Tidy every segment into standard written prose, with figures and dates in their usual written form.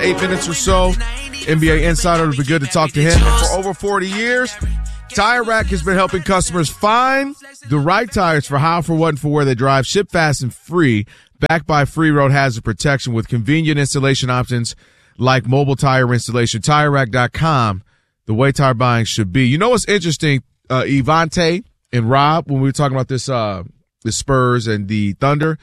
8 minutes or so. NBA Insider, it would be good to talk to him. For over 40 years, Tire Rack has been helping customers find the right tires for how, for what, and for where they drive. Ship fast and free, backed by free road hazard protection with convenient installation options like mobile tire installation. TireRack.com, the way tire buying should be. You know what's interesting, Evante and Rob, when we were talking about this, the Spurs and the Thunder?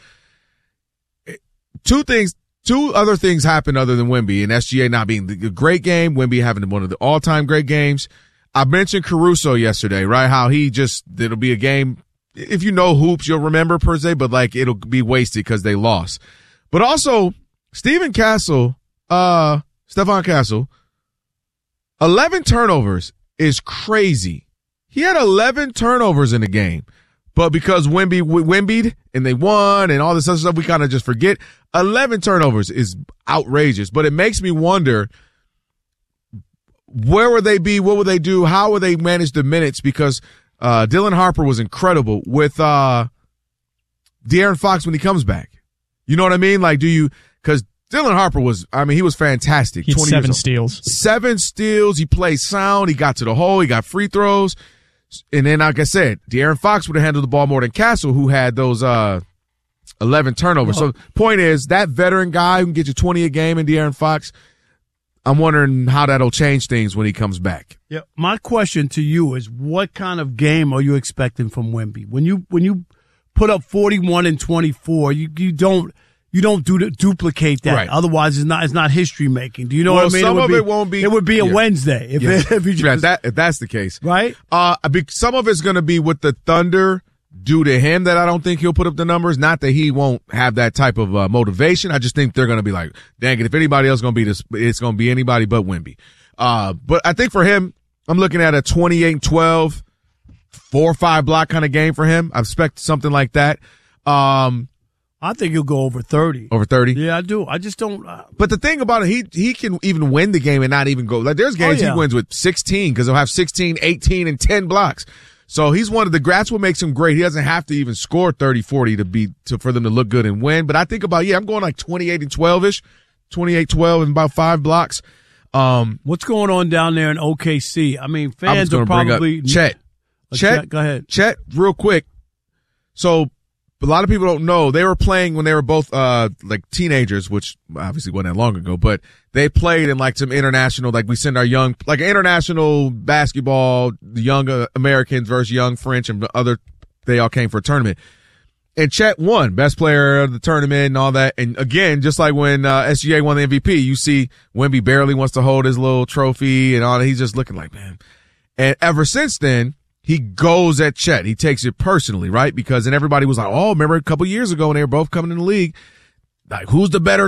Two other things happened other than Wemby and SGA not being the great game, Wemby having one of the all-time great games. I mentioned Caruso yesterday, right? How it'll be a game. If you know hoops, you'll remember per se, but like it'll be wasted because they lost. But also, Stephen Castle, Stephon Castle, 11 turnovers is crazy. He had 11 turnovers in the game. But because Wemby'd and they won and all this other stuff, we kind of just forget. 11 turnovers is outrageous. But it makes me wonder, where would they be? What would they do? How would they manage the minutes? Because Dylan Harper was incredible with De'Aaron Fox when he comes back. You know what I mean? Like, because Dylan Harper he was fantastic. He had 7 steals. 7 steals. He played sound. He got to the hole. He got free throws. And then, like I said, De'Aaron Fox would have handled the ball more than Castle, who had those 11 turnovers. So, point is, that veteran guy who can get you 20 a game in De'Aaron Fox, I'm wondering how that'll change things when he comes back. Yeah, my question to you is, what kind of game are you expecting from Wemby? When you put up 41 and 24, you don't duplicate that. Right. Otherwise, it's not history making. Do you know what I mean? Some of it won't be. It would be a Wednesday if you just, if that's the case, right? Some of it's going to be what the Thunder do to him that I don't think he'll put up the numbers. Not that he won't have that type of motivation. I just think they're going to be like, dang it, if anybody else going to be this, it's going to be anybody but Wemby. But I think for him, I'm looking at a 28-12, 4-5 block kind of game for him. I expect something like that. I think he'll go over 30. Over 30? Yeah, I do. I just don't. But the thing about it, he can even win the game and not even go. Like, there's games he wins with 16 because he'll have 16, 18, and 10 blocks. So he's one of the, that's what makes him great. He doesn't have to even score 30, 40 for them to look good and win. But I think about, I'm going like 28 and 12-ish, 28, 12 and about 5 blocks. What's going on down there in OKC? I mean, fans are probably. Chet. Go ahead. Chet, real quick. So, a lot of people don't know, they were playing when they were both like teenagers, which obviously wasn't that long ago, but they played in like some international, like we send our young, like international basketball, the young Americans versus young French and they all came for a tournament. And Chet won best player of the tournament and all that. And again, just like when SGA won the MVP, you see Wemby barely wants to hold his little trophy and all that. He's just looking like, man. And ever since then, he goes at Chet. He takes it personally, right? Because then everybody was like, oh, remember a couple years ago when they were both coming in the league, like, who's the better,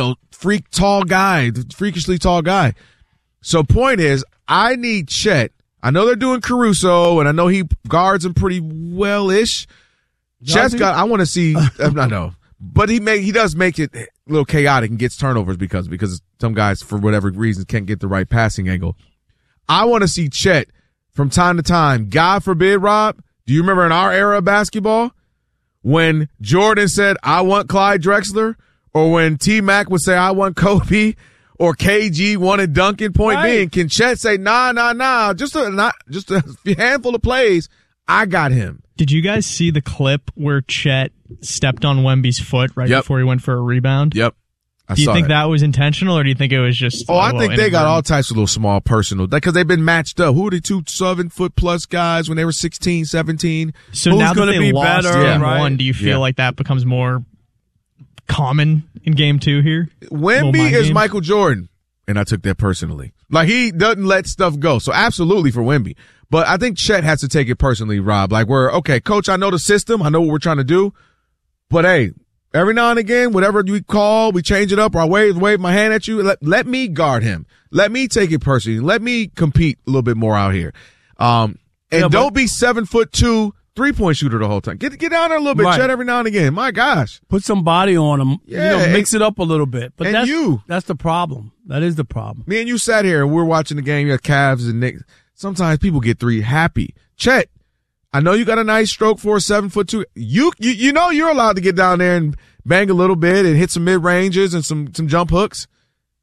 freakishly tall guy? So point is, I need Chet. I know they're doing Caruso, and I know he guards him pretty well-ish. Chet's I want to see, I know. But he does make it a little chaotic and gets turnovers because some guys, for whatever reason, can't get the right passing angle. I want to see Chet from time to time. God forbid, Rob, do you remember in our era of basketball when Jordan said, I want Clyde Drexler, or when T-Mac would say, I want Kobe, or KG wanted Duncan? Point being, can Chet say, nah, just a handful of plays, I got him. Did you guys see the clip where Chet stepped on Wemby's foot before he went for a rebound? Yep. Do you think that was intentional, or do you think it was just? Oh, I think they got all types of little small personal, because they've been matched up. Who are the 2 7-foot+ guys when they were 16, 17? So now that they lost game 1, do you feel like that becomes more common in game 2 here? Wemby is Michael Jordan, and I took that personally. Like, he doesn't let stuff go. So absolutely for Wemby. But I think Chet has to take it personally, Rob. Like, okay, coach, I know the system. I know what we're trying to do. But hey, every now and again, whatever we call, we change it up, or I wave my hand at you. Let me guard him. Let me take it personally. Let me compete a little bit more out here. Don't be 7'2" 3-point shooter the whole time. Get down there a little bit, Chet, every now and again. My gosh. Put some body on him. Yeah. Mix it up a little bit. But and that's the problem. That is the problem. Me and you sat here and we're watching the game. You got Cavs and Knicks. Sometimes people get 3 happy. Chet, I know you got a nice stroke for a 7'2". You know you're allowed to get down there and bang a little bit and hit some mid ranges and some jump hooks.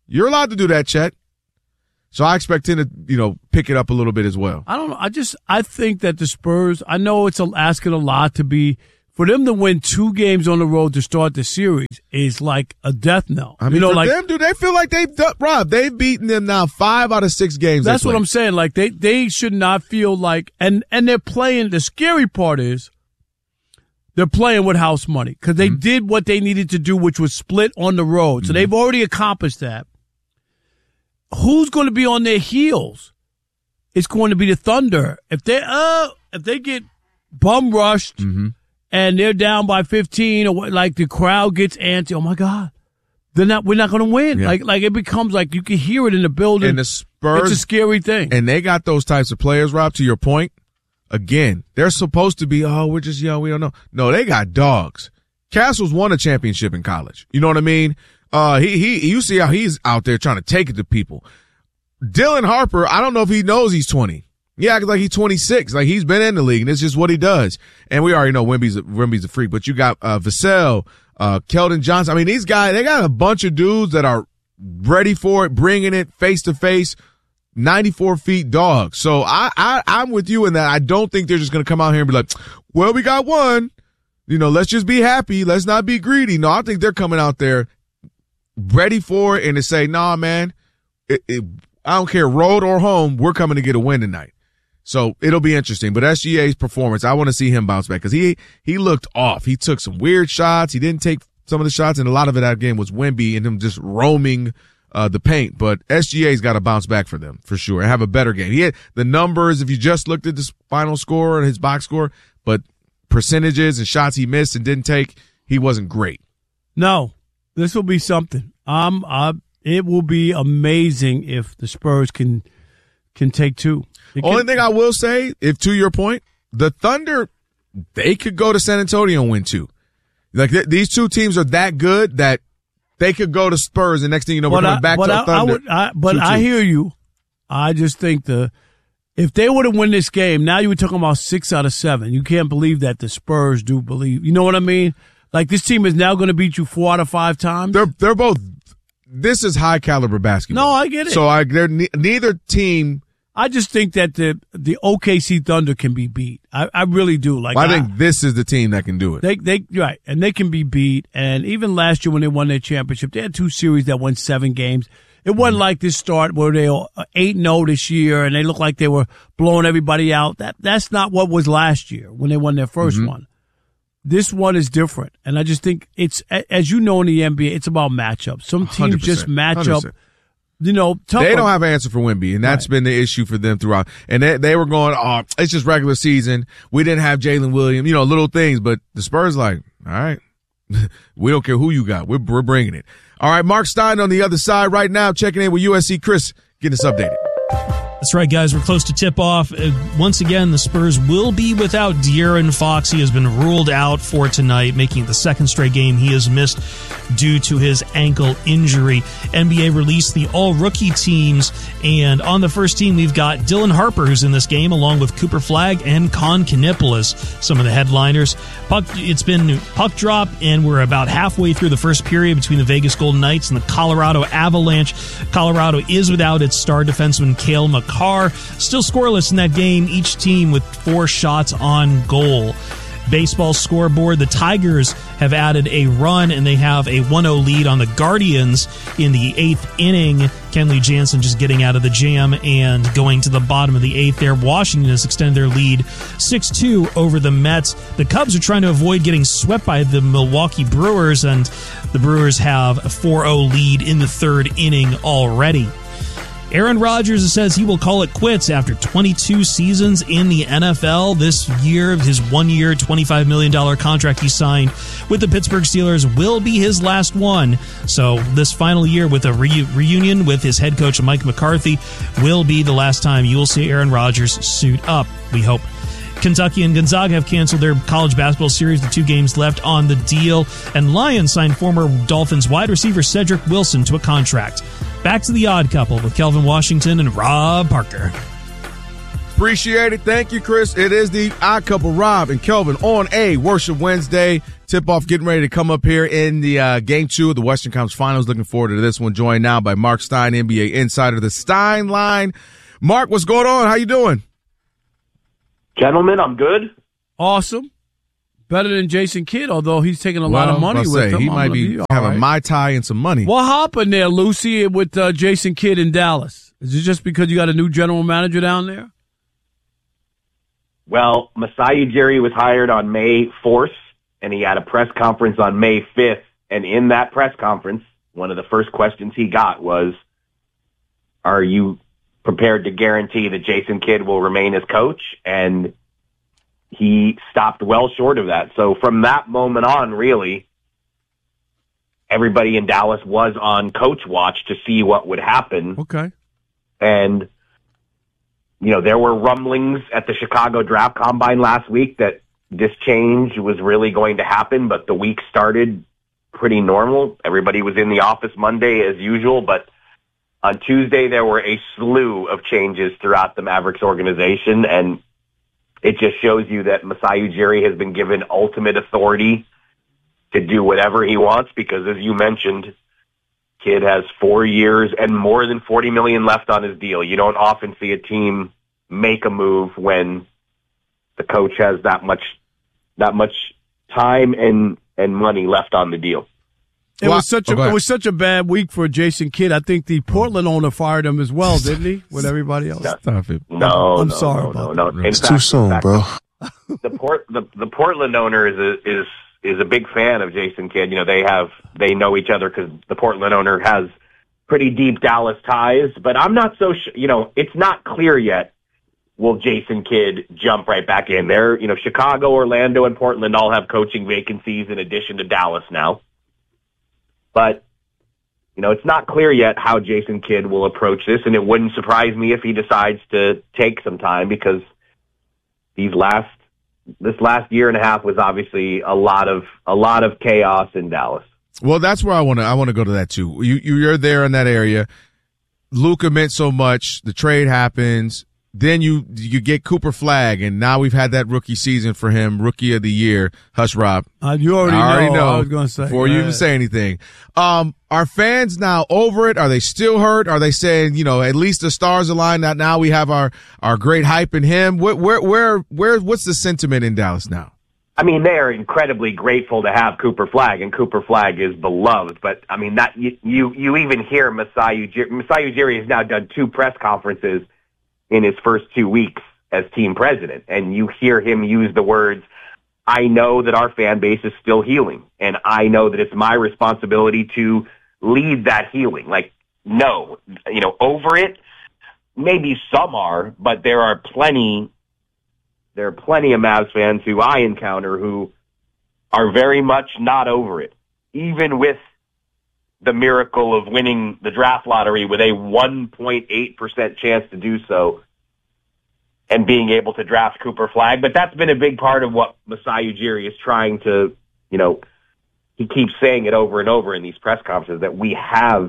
You're allowed to do that, Chet. So I expect him to, pick it up a little bit as well. I don't know. I think that the Spurs, I know it's asking a lot for them to win 2 games on the road to start the series is like a death knell. I mean, for them, do they feel like they've beaten them now 5 out of 6 games. That's what I'm saying. Like they should not feel like, and they're playing. The scary part is they're playing with house money because they did what they needed to do, which was split on the road. So they've already accomplished that. Who's going to be on their heels? It's going to be the Thunder. If they get bum rushed and they're down by 15, or like the crowd gets antsy, oh my God, we're not going to win. Yeah. Like it becomes like you can hear it in the building. And the Spurs, it's a scary thing. And they got those types of players, Rob. To your point, again, they're supposed to be. Oh, we're just young. We don't know. No, they got dogs. Castles won a championship in college. You know what I mean? You see how he's out there trying to take it to people. Dylan Harper, I don't know if he knows he's 20. He acts like he's 26. Like he's been in the league and it's just what he does. And we already know Wemby's a freak, but you got, Vassell, Keldon Johnson. I mean, these guys, they got a bunch of dudes that are ready for it, bringing it face to face, 94 feet dogs. So I'm with you in that. I don't think they're just going to come out here and be like, well, we got one. Let's just be happy. Let's not be greedy. No, I think they're coming out there ready for it and to say, nah, man, I don't care, road or home, we're coming to get a win tonight. So it'll be interesting. But SGA's performance, I want to see him bounce back because he looked off. He took some weird shots. He didn't take some of the shots, and a lot of it that game was Wemby and him just roaming the paint. But SGA's got to bounce back for them for sure and have a better game. He had the numbers, if you just looked at the final score and his box score, but percentages and shots he missed and didn't take, he wasn't great. No. This will be something. It will be amazing if the Spurs can take 2. Only thing I will say, if to your point, the Thunder, they could go to San Antonio and win 2. Like these 2 teams are that good that they could go to Spurs, and next thing you know, we're coming back to the Thunder. I hear you. I just think if they would have won this game, now you were talking about 6 out of 7. You can't believe that the Spurs do believe. You know what I mean? Like this team is now going to beat you 4 out of 5 times. They're both. This is high caliber basketball. No, I get it. So neither team. I just think that the OKC Thunder can be beat. I really do. Like I think this is the team that can do it. They right, and they can be beat. And even last year when they won their championship, they had 2 series that won 7 games. It wasn't like this start where they were 8-0 this year and they looked like they were blowing everybody out. That's not what was last year when they won their first one. This one is different, and I just think it's, as you know in the NBA, it's about matchups. Some teams just match 100%. Up. Tough. They don't have an answer for Wemby, and that's been the issue for them throughout. And they were going, oh, it's just regular season. We didn't have Jalen Williams, little things. But the Spurs like, all right, we don't care who you got. We're bringing it. All right, Mark Stein on the other side right now, checking in with USC Chris, getting us updated. That's right, guys. We're close to tip-off. Once again, the Spurs will be without De'Aaron Fox. He has been ruled out for tonight, making it the second straight game he has missed due to his ankle injury. NBA released the all-rookie teams, and on the first team, we've got Dylan Harper, who's in this game, along with Cooper Flagg and Con Kanipolis, some of the headliners. It's been puck drop, and we're about halfway through the first period between the Vegas Golden Knights and the Colorado Avalanche. Colorado is without its star defenseman, Cale Makar. Still scoreless in that game, each team with 4 shots on goal. Baseball scoreboard, the Tigers have added a run, and they have a 1-0 lead on the Guardians in the 8th inning. Kenley Jansen just getting out of the jam and going to the bottom of the 8th there. Washington has extended their lead 6-2 over the Mets. The Cubs are trying to avoid getting swept by the Milwaukee Brewers, and the Brewers have a 4-0 lead in the 3rd inning already. Aaron Rodgers says he will call it quits after 22 seasons in the NFL. This year, his 1-year, $25 million contract he signed with the Pittsburgh Steelers will be his last one. So this final year with a reunion with his head coach, Mike McCarthy, will be the last time you will see Aaron Rodgers suit up, we hope. Kentucky and Gonzaga have canceled their college basketball series, the 2 games left on the deal, and Lions signed former Dolphins wide receiver Cedric Wilson to a contract. Back to the Odd Couple with Kelvin Washington and Rob Parker. Appreciate it. Thank you, Chris. It is the Odd Couple, Rob and Kelvin, on a Worship Wednesday. Tip-off getting ready to come up here in the Game 2 of the Western Conference Finals. Looking forward to this one. Joined now by Mark Stein, NBA insider, the Stein Line. Mark, what's going on? How you doing? Gentlemen, I'm good. Awesome. Better than Jason Kidd, although he's taking a lot of money with him. He might be having a Mai Tai and some money. What happened there, Lucy, with Jason Kidd in Dallas? Is it just because you got a new general manager down there? Well, Masai Ujiri was hired on May 4th, and he had a press conference on May 5th. And in that press conference, one of the first questions he got was, are you prepared to guarantee that Jason Kidd will remain as coach? And he stopped well short of that. So from that moment on, really, everybody in Dallas was on coach watch to see what would happen. Okay. And, you know, there were rumblings at the Chicago Draft Combine last week that this change was really going to happen, but the week started pretty normal. Everybody was in the office Monday as usual, but on Tuesday there were a slew of changes throughout the Mavericks organization, and it just shows you that Masai Ujiri has been given ultimate authority to do whatever he wants because, as you mentioned, Kidd has 4 years and more than $40 million left on his deal. You don't often see a team make a move when the coach has that much time and money left on the deal. It was such a bad week for Jason Kidd. I think the Portland owner fired him as well, didn't he? With everybody else. Stop it. I'm sorry about that. No. It's too soon, bro. The Portland owner is a big fan of Jason Kidd. You know, they know each other because the Portland owner has pretty deep Dallas ties. But I'm not so sure. You know, it's not clear yet. Will Jason Kidd jump right back in there? You know, Chicago, Orlando, and Portland all have coaching vacancies in addition to Dallas now. But, you know, it's not clear yet how Jason Kidd will approach this, and it wouldn't surprise me if he decides to take some time because this last year and a half was obviously a lot of chaos in Dallas. Well, that's where I want to go to that too. You're there in that area. Luka meant so much. The trade happens. Then you get Cooper Flagg, and now we've had that rookie season for him, Rookie of the Year. Hush, Rob. You already know. I was going to say. Before you even say anything. Are fans now over it? Are they still hurt? Are they saying, you know, at least the stars align that now we have our great hype in him? What's the sentiment in Dallas now? I mean, they are incredibly grateful to have Cooper Flagg, and Cooper Flagg is beloved. But, I mean, that you even hear Masai Ujiri has now done 2 press conferences in his first 2 weeks as team president. And you hear him use the words, I know that our fan base is still healing, and I know that it's my responsibility to lead that healing. Like, no, you know, over it, maybe some are, but there are plenty of Mavs fans who I encounter who are very much not over it, even with the miracle of winning the draft lottery with a 1.8% chance to do so and being able to draft Cooper Flagg. But that's been a big part of what Masai Ujiri is trying to, you know, he keeps saying it over and over in these press conferences that we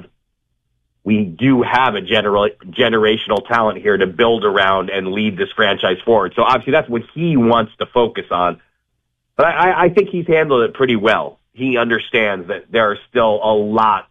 do have a generational talent here to build around and lead this franchise forward. So obviously that's what he wants to focus on. But I think he's handled it pretty well. He understands that there are still a lot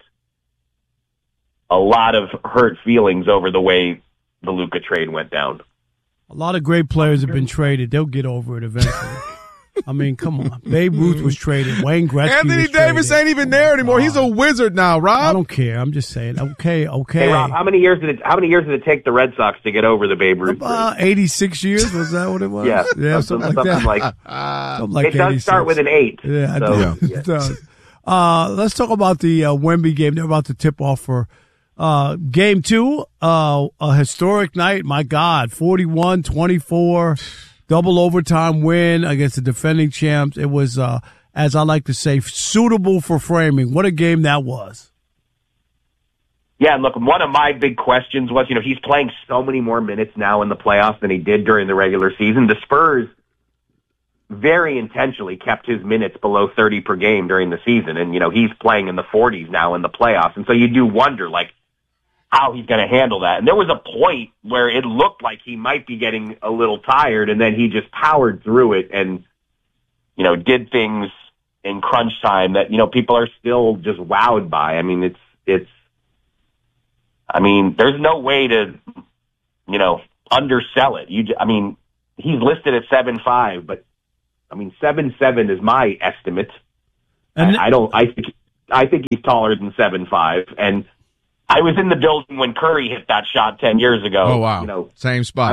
of hurt feelings over the way the Luka trade went down. A lot of great players have been traded. They'll get over it eventually. I mean, come on. Babe Ruth was traded. Wayne Gretzky Anthony Davis ain't even there anymore. He's a wizard now, Rob. I don't care. I'm just saying. Okay. Hey, Rob, how many years did it take the Red Sox to get over the Babe Ruth? 86 years. Was that what it was? Yeah, something like that. Something like it does start with an 8. Yeah, it does. Let's talk about the Wemby game. They're about to tip off for Game 2. A historic night. My God, 41-24. Double overtime win against the defending champs. It was, as I like to say, suitable for framing. What a game that was. Yeah, and look, one of my big questions was, you know, he's playing so many more minutes now in the playoffs than he did during the regular season. The Spurs very intentionally kept his minutes below 30 per game during the season. And, you know, he's playing in the 40s now in the playoffs. And so you do wonder, like, how he's going to handle that. And there was a point where it looked like he might be getting a little tired, and then he just powered through it and, did things in crunch time that, people are still just wowed by. I mean, there's no way to, undersell it. He's listed at 7'5", but 7'7" is my estimate. And I think he's taller than 7'5", and I was in the building when Curry hit that shot 10 years ago. Oh, wow. Same spot.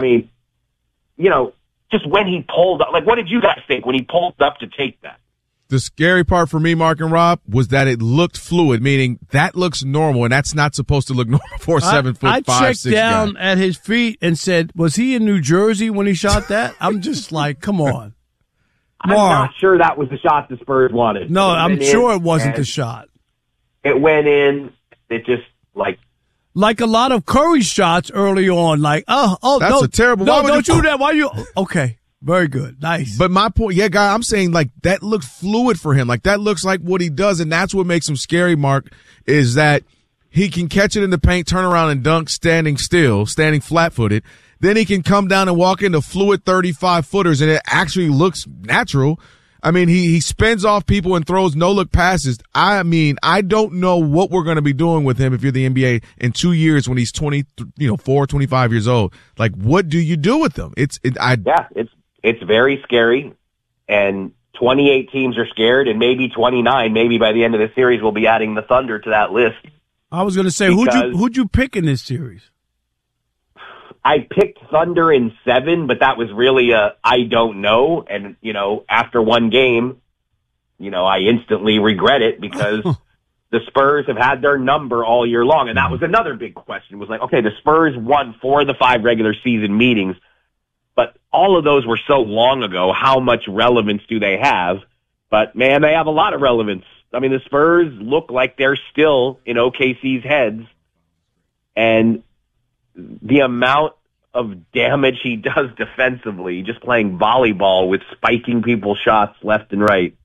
Just when he pulled up, what did you guys think when he pulled up to take that? The scary part for me, Mark and Rob, was that it looked fluid, meaning that looks normal, and that's not supposed to look normal for a 7'5", 6" guy. I checked down at his feet and said, was he in New Jersey when he shot that? I'm just like, come on. I'm not sure that was the shot the Spurs wanted. No, I'm sure it wasn't the shot. It went in. It just like a lot of Curry shots early on. That's a terrible. No, don't do that. Why you? Okay, very good, nice. But my point, guy, I'm saying that looked fluid for him. That looks like what he does, and that's what makes him scary. Mark, is that he can catch it in the paint, turn around and dunk, standing still, standing flat-footed. Then he can come down and walk into fluid 35-footers, and it actually looks natural. He spins off people and throws no-look passes. I don't know what we're going to be doing with him if you're the NBA in 2 years when he's 24, 25 years old. What do you do with him? It's very scary, and 28 teams are scared, and maybe 29. Maybe by the end of the series, we'll be adding the Thunder to that list. I was going to say, who'd you pick in this series? I picked Thunder in 7, but that was really I don't know. And, after one game, I instantly regret it because the Spurs have had their number all year long. And that was another big question. It was okay, the Spurs won 4 of the 5 regular season meetings, but all of those were so long ago. How much relevance do they have? But, man, they have a lot of relevance. The Spurs look like they're still in OKC's heads. And the amount of damage he does defensively, just playing volleyball with spiking people's shots left and right.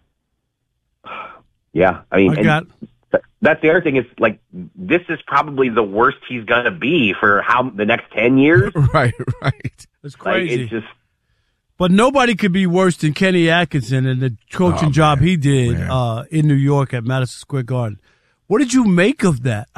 Yeah, that's the other thing is this is probably the worst he's gonna be for the next 10 years. Right. It's crazy. It's just. But nobody could be worse than Kenny Atkinson and the coaching job he did in New York at Madison Square Garden. What did you make of that?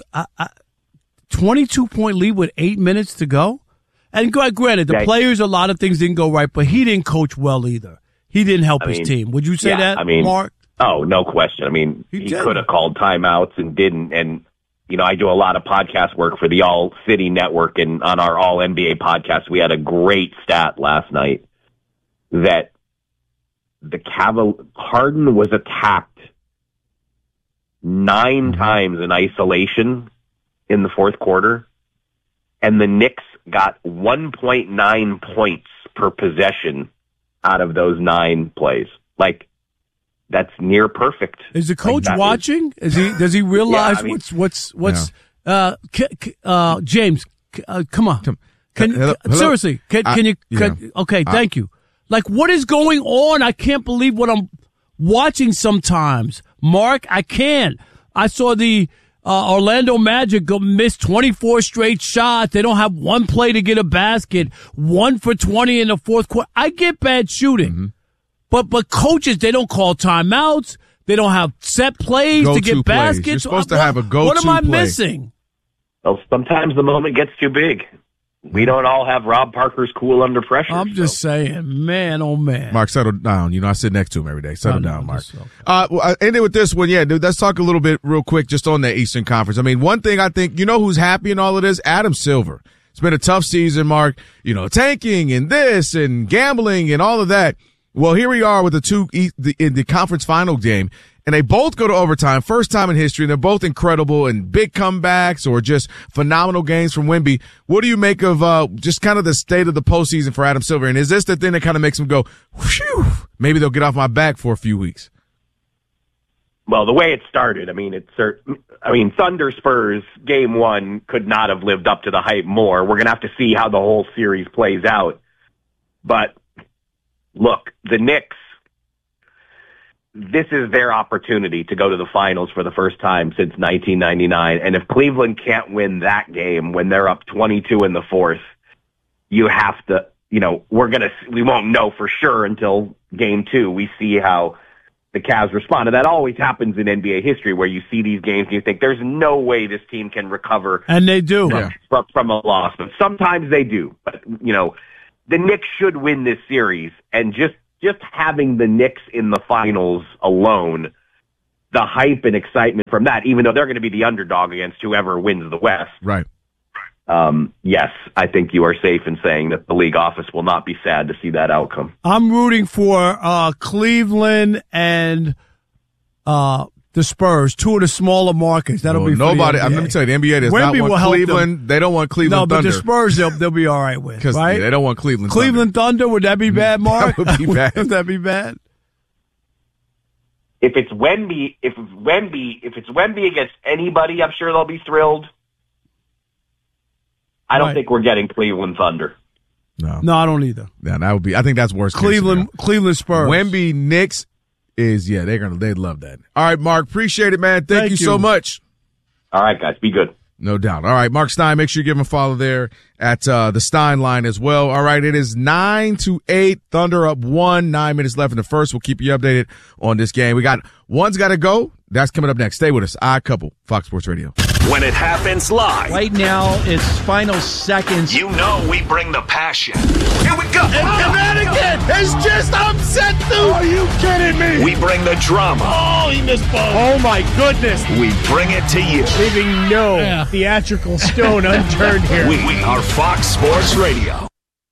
22-point lead with 8 minutes to go. And granted, the players, a lot of things didn't go right, but he didn't coach well either. He didn't help his team. Would you say that, Mark? Oh, no question. He could have called timeouts and didn't. And, I do a lot of podcast work for the All City Network, and on our All NBA podcast, we had a great stat last night that Harden was attacked 9 times in isolation in the fourth quarter, and the Knicks got 1.9 points per possession out of those 9 plays. That's near perfect. Is the coach watching? Does he realize what's James? Come on. Seriously, can you? Okay, thank you. What is going on? I can't believe what I'm watching sometimes. Mark, I can't. I saw the Orlando Magic miss 24 straight shots. They don't have one play to get a basket. 1 for 20 in the fourth quarter. I get bad shooting. Mm-hmm. But coaches, they don't call timeouts. They don't have set plays to get baskets. You're supposed to have a go-to What am I play. missing? Well, sometimes the moment gets too big. We don't all have Rob Parker's cool under pressure. I'm just saying, man, oh man. Mark, settle down. I sit next to him every day. Settle down, Mark. I ended with this one. Yeah, dude, let's talk a little bit real quick just on the Eastern Conference. One thing I think, who's happy in all of this? Adam Silver. It's been a tough season, Mark. Tanking and this and gambling and all of that. Well, here we are with in the conference final game, and they both go to overtime, first time in history, and they're both incredible and big comebacks or just phenomenal games from Wemby. What do you make of just kind of the state of the postseason for Adam Silver? And is this the thing that kind of makes him go, whew, maybe they'll get off my back for a few weeks? Well, the way it started, Thunder Spurs game 1 could not have lived up to the hype more. We're going to have to see how the whole series plays out. But look, the Knicks, this is their opportunity to go to the finals for the first time since 1999. And if Cleveland can't win that game when they're up 22 in the fourth, you have to, we won't know for sure until game 2. We see how the Cavs respond. And that always happens in NBA history where you see these games and you think there's no way this team can recover. And they do. From a loss. But sometimes they do. But, the Knicks should win this series. And just having the Knicks in the finals alone, the hype and excitement from that, even though they're going to be the underdog against whoever wins the West. Right. Yes, I think you are safe in saying that the league office will not be sad to see that outcome. I'm rooting for Cleveland and the Spurs, 2 of the smaller markets. That'll be nobody. Let me tell you, the NBA does not want Cleveland. They don't want Cleveland Thunder. No, but the Spurs they'll be all right with, right? They don't want Cleveland Thunder. Would that be bad, Mark? That would be bad. Would that be bad? If it's Wemby against anybody, I'm sure they'll be thrilled. I don't think we're getting Cleveland Thunder. No, I don't either. Yeah, that would be. I think that's worse. Cleveland Spurs. Wemby Knicks is they'd love that. All right, Mark, appreciate it, man. Thank you so much. All right, guys, be good. No doubt. All right, Mark Stein, make sure you give him a follow there at the Stein line as well. All right, it is 9-8. Thunder up 1. 9 minutes left in the first. We'll keep you updated on this game. We got One's Got to Go. That's coming up next. Stay with us. Odd Couple, Fox Sports Radio. When it happens live. Right now, it's final seconds. You know we bring the passion. Here we go. Connecticut is just upset, dude. Are you kidding me? We bring the drama. Oh, he missed both. Oh, my goodness. We bring it to you. Leaving no theatrical stone unturned here. We are Fox Sports Radio.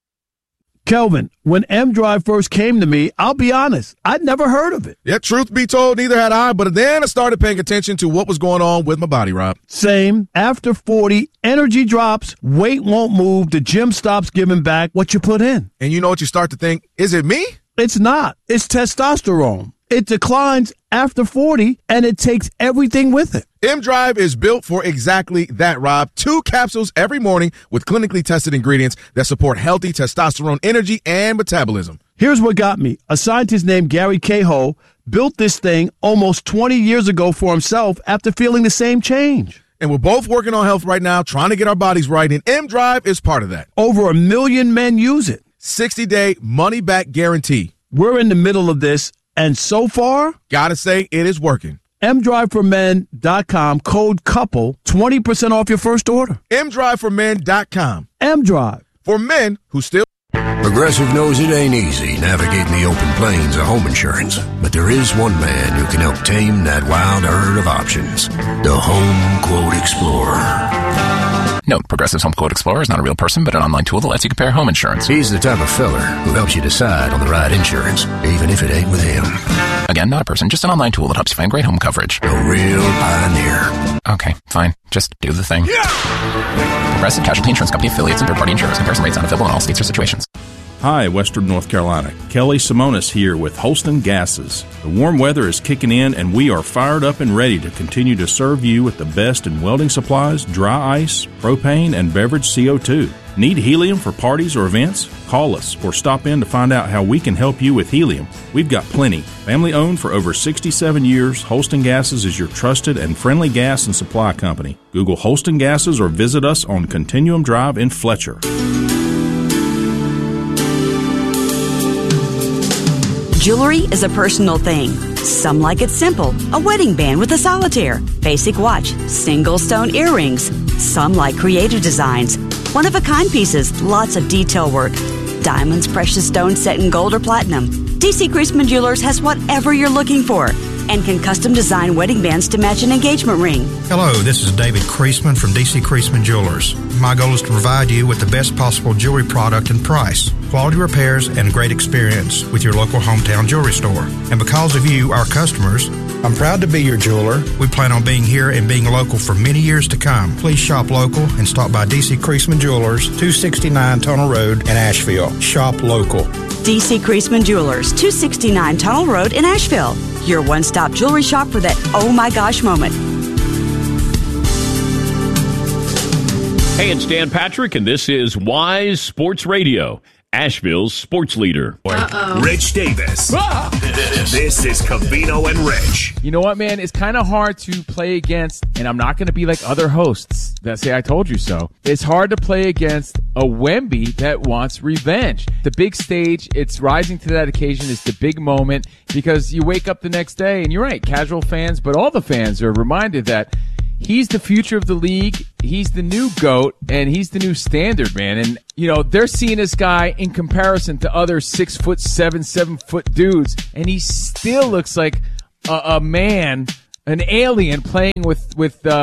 Kelvin, when M-Drive first came to me, I'll be honest, I'd never heard of it. Yeah, truth be told, neither had I, but then I started paying attention to what was going on with my body, Rob. Same. After 40, energy drops, weight won't move, the gym stops giving back what you put in. And you know what you start to think? Is it me? It's not. It's testosterone. It declines after 40, and it takes everything with it. M-Drive is built for exactly that, Rob. 2 capsules every morning with clinically tested ingredients that support healthy testosterone energy and metabolism. Here's what got me. A scientist named Gary Cahill built this thing almost 20 years ago for himself after feeling the same change. And we're both working on health right now, trying to get our bodies right, and M-Drive is part of that. Over 1 million men use it. 60-day money-back guarantee. We're in the middle of this, and so far, gotta say, it is working. MDriveForMen.com, code COUPLE, 20% off your first order. MDriveForMen.com. M-Drive. For men who still... Progressive knows it ain't easy navigating the open plains of home insurance, but there is one man who can help tame that wild herd of options. The Home Quote Explorer. Note, Progressive's Home Quote Explorer is not a real person, but an online tool that lets you compare home insurance. He's the type of feller who helps you decide on the right insurance, even if it ain't with him. Again, not a person, just an online tool that helps you find great home coverage. A real pioneer. Okay, fine. Just do the thing. Yeah! Progressive Casualty Insurance Company affiliates and third-party insurers. Comparison rates not available in all states or situations. Hi, Western North Carolina. Kelly Simonis here with Holston Gases. The warm weather is kicking in, and we are fired up and ready to continue to serve you with the best in welding supplies, dry ice, propane, and beverage CO2. Need helium for parties or events? Call us or stop in to find out how we can help you with helium. We've got plenty. Family owned for over 67 years, Holston Gases is your trusted and friendly gas and supply company. Google Holston Gases or visit us on Continuum Drive in Fletcher. Jewelry is a personal thing. Some like it simple, a wedding band with a solitaire, basic watch, single stone earrings. Some like creative designs, one-of-a-kind pieces, lots of detail work. Diamonds, precious stones set in gold or platinum. DC Creasman Jewelers has whatever you're looking for and can custom design wedding bands to match an engagement ring. Hello, this is David Creasman from DC Creasman Jewelers. My goal is to provide you with the best possible jewelry product and price, quality repairs, and great experience with your local hometown jewelry store. And because of you, our customers, I'm proud to be your jeweler. We plan on being here and being local for many years to come. Please shop local and stop by DC Creasman Jewelers, 269 Tunnel Road in Asheville. Shop local. DC Creasman Jewelers, 269 Tunnel Road in Asheville. Your one-stop jewelry shop for that oh my gosh moment. Hey, it's Dan Patrick, and this is Wise Sports Radio. Asheville's sports leader. Rich Davis. This is Covino and Rich. You know what, man? It's kind of hard to play against, and I'm not going to be like other hosts that say I told you so. It's hard to play against a Wemby that wants revenge. The big stage, it's rising to that occasion. It's the big moment because you wake up the next day, and you're right, casual fans, but all the fans are reminded that he's the future of the league. He's the new GOAT, and he's the new standard, man. And, you know, they're seeing this guy in comparison to other 6'7", 7-foot dudes, and he still looks like a man, an alien playing with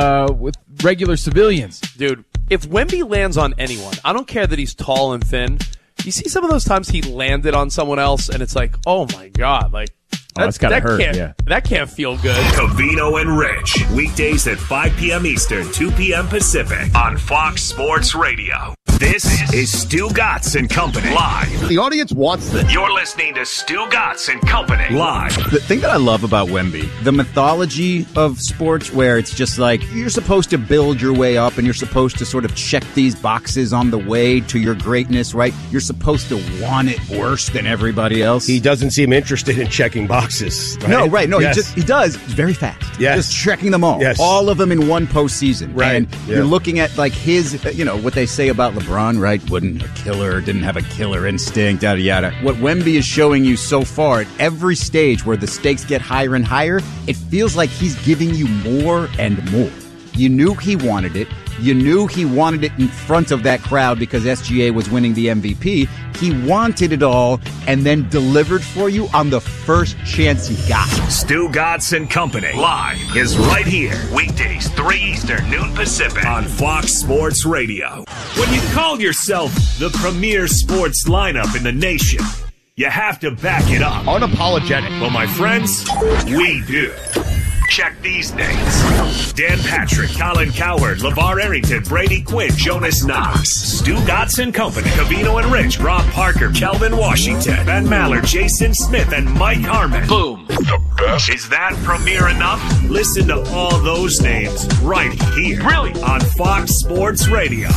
regular civilians. Dude, if Wemby lands on anyone, I don't care that he's tall and thin. You see some of those times he landed on someone else, and it's like, oh, my God, like, that's gotta hurt, yeah. That can't feel good. Covino and Rich. Weekdays at 5 p.m. Eastern, 2 p.m. Pacific on Fox Sports Radio. This is Stu Gatz and Company live. The audience wants this. You're listening to Stu Gatz and Company live. The thing that I love about Wemby, the mythology of sports where it's just like you're supposed to build your way up and you're supposed to sort of check these boxes on the way to your greatness, right? You're supposed to want it worse than everybody else. He doesn't seem interested in checking boxes. Right? No, right. No, yes. he does very fast. Yes. Just checking them all. Yes. All of them in one postseason. Right. And you're looking at like his, what they say about LeBron, right? Wasn't a killer, didn't have a killer instinct, yada, yada. What Wemby is showing you so far at every stage where the stakes get higher and higher, it feels like he's giving you more and more. You knew he wanted it. You knew he wanted it in front of that crowd because SGA was winning the MVP. He wanted it all and then delivered for you on the first chance he got. Stu Gatz and Company live is right here. Weekdays, 3 Eastern, noon Pacific on Fox Sports Radio. When you call yourself the premier sports lineup in the nation, you have to back it up. Unapologetic. Well, my friends, we do. Check these names. Dan Patrick, Colin Cowherd, LeVar Arrington, Brady Quinn, Jonas Knox, Stu Gatz and Company, Covino and Rich, Rob Parker, Kelvin Washington, Ben Maller, Jason Smith, and Mike Harmon. Boom. The best. Is that premier enough? Listen to all those names right here. Really? On Fox Sports Radio.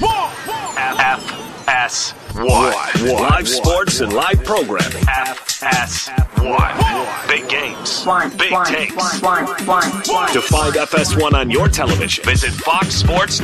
FS1. Live sports and live programming. FS1. Big games. Big takes. To find FS1 on your television, visit foxsports.com.